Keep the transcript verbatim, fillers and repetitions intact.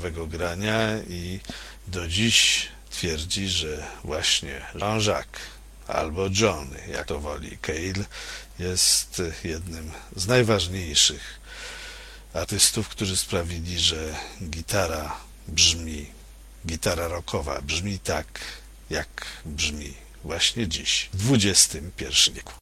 grania i do dziś twierdzi, że właśnie Jean-Jacques albo John, jak to woli, Cale jest jednym z najważniejszych artystów, którzy sprawili, że gitara brzmi, gitara rockowa brzmi tak, jak brzmi właśnie dziś, w dwudziestym pierwszym wieku.